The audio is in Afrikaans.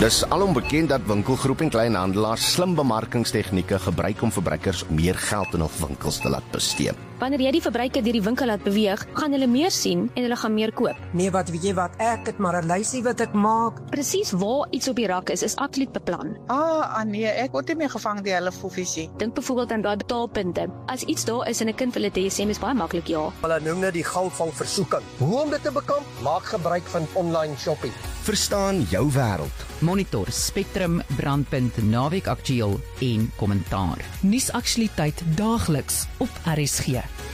Dis alom bekend dat winkelgroep en kleinhandelaars slim bemarkingstegnieke gebruik om verbruikers meer geld in hul winkels te laat bestee. Wanneer jy die verbruiker deur die winkel laat beweeg, gaan hulle meer sien en hulle gaan meer koop. Nee, wat weet jy wat, ek het maar 'n lysie wat ek maak. Presies waar iets op die rak is absoluut beplan. Nee, ek word nie meer gevang deur hulle foffies. Dink byvoorbeeld aan daai betaalpunte. As iets daar is en 'n kind wil dit hê, sê mens baie maklik ja. Hulle noem dit die gang van versoeking. Hoe om dit te bekamp? Maak gebruik van online shopping. Verstaan jou wêreld. Monitor Spectrum, Brandpunt, Naweek Aktueel en Kommentaar. Nuusaktualiteit daagliks op RSG.